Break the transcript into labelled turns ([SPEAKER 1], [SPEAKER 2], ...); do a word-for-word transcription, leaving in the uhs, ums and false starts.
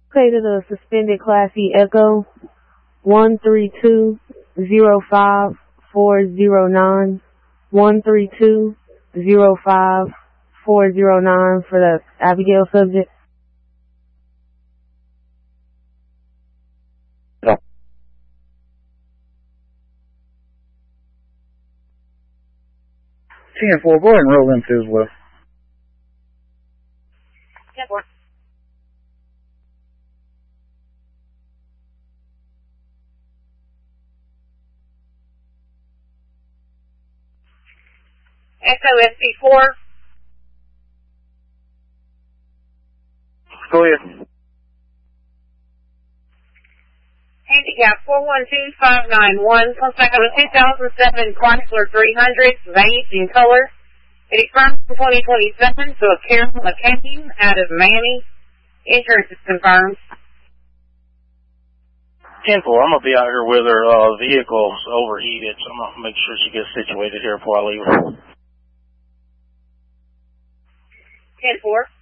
[SPEAKER 1] Okay, to the suspended Class E Echo, one three two zero five four zero nine, one three two zero five four zero nine for the Abigail subject.
[SPEAKER 2] ten four, go ahead and roll into as well.
[SPEAKER 3] ten four. Echo S P four.
[SPEAKER 2] Go ahead.
[SPEAKER 3] Handicap four one two five nine one. Comes back on a two thousand seven Chrysler three hundred, vape in color. It expires in twenty twenty-seven, so a Carol McCain out of Manny. Insurance is confirmed.
[SPEAKER 4] ten four, I'm going to be out here with her. Uh, vehicle's overheated, so I'm going to make sure she gets situated here before I leave her.
[SPEAKER 3] ten four.